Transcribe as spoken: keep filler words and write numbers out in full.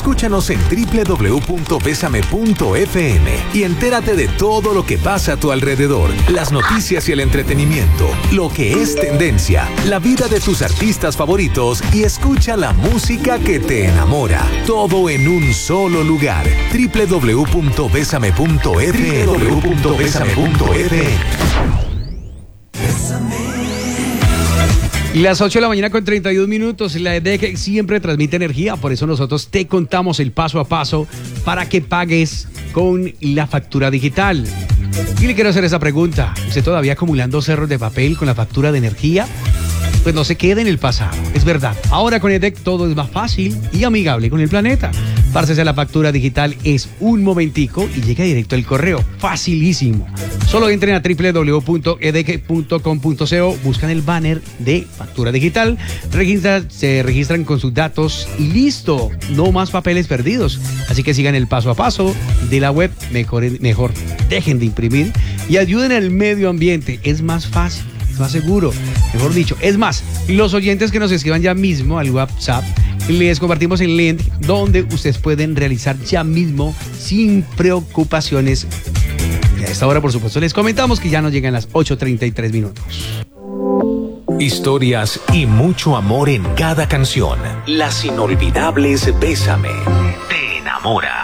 Escúchanos en doble u doble u doble u punto bésame punto efe eme y entérate de todo lo que pasa a tu alrededor, las noticias y el entretenimiento, lo que es tendencia, la vida de tus artistas favoritos y escucha la música que te enamora. Todo en un solo lugar. doble u doble u doble u punto bésame punto efe eme. doble u doble u doble u punto bésame punto efe eme. Las ocho de la mañana con treinta y dos minutos. La E D E C siempre transmite energía, por eso nosotros te contamos el paso a paso para que pagues con la factura digital. Y le quiero hacer esa pregunta. ¿Usted todavía acumulando cerros de papel con la factura de energía? Pues no se quede en el pasado, es verdad. Ahora con E D E C todo es más fácil y amigable con el planeta. Pásese a la factura digital, es un momentico y llega directo al correo. Facilísimo. Solo entren a doble u doble u doble u punto e d e c punto com punto co, buscan el banner de factura digital, registran, se registran con sus datos y listo. No más papeles perdidos. Así que sigan el paso a paso de la web. Mejor, mejor dejen de imprimir y ayuden al medio ambiente. Es más fácil, es más seguro. Mejor dicho, es más, los oyentes que nos escriban ya mismo al WhatsApp, les compartimos el link donde ustedes pueden realizar ya mismo sin preocupaciones. Y a esta hora, por supuesto, les comentamos que ya nos llegan las ocho treinta y tres minutos. Historias y mucho amor en cada canción. Las inolvidables Bésame te enamora.